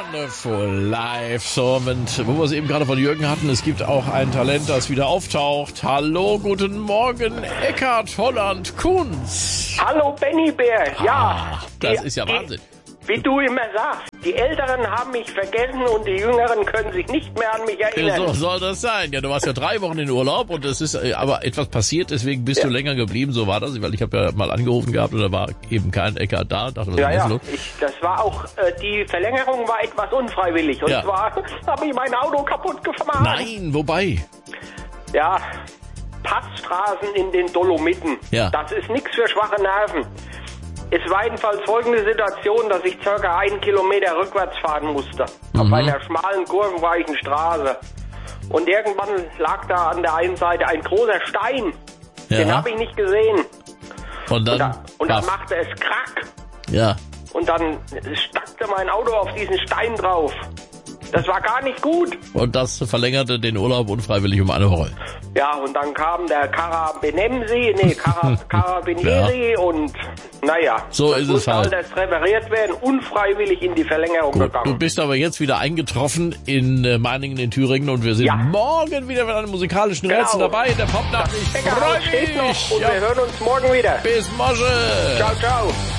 Wonderful Life. So, und wo wir es eben gerade von Jürgen hatten, es gibt auch ein Talent, das wieder auftaucht. Hallo, guten Morgen, Eckhard Holland Kunz. Hallo, Benny Bär. Ja. Das ist ja Wahnsinn. Wie du immer sagst, die Älteren haben mich vergessen und die Jüngeren können sich nicht mehr an mich erinnern. So soll das sein. Ja, du warst ja 3 Wochen in Urlaub und es ist aber etwas passiert, deswegen bist du länger geblieben. So war das, weil ich habe ja mal angerufen gehabt und da war eben kein Eckhard da. Dachte, was ist los? Das war auch, die Verlängerung war etwas unfreiwillig. Und zwar habe ich mein Auto kaputt gefahren. Nein, wobei? Ja, Passstraßen in den Dolomiten. Ja. Das ist nichts für schwache Nerven. Es war jedenfalls folgende Situation, dass ich ca. 1 Kilometer rückwärts fahren musste. Auf einer schmalen, kurvenreichen Straße. Und irgendwann lag da an der einen Seite ein großer Stein. Ja. Den habe ich nicht gesehen. Und dann machte es Krack. Ja. Und dann stackte mein Auto auf diesen Stein drauf. Das war gar nicht gut. Und das verlängerte den Urlaub unfreiwillig um eine Woche. Ja, und dann kam der Carabinieri und naja. So ist es halt. Das repariert werden, unfreiwillig in die Verlängerung gegangen. Du bist aber jetzt wieder eingetroffen in Meiningen in Thüringen und wir sind morgen wieder mit einem musikalischen Rätsel dabei in der Popnacht. Ich freue mich. Und wir hören uns morgen wieder. Bis morgen. Ciao, ciao.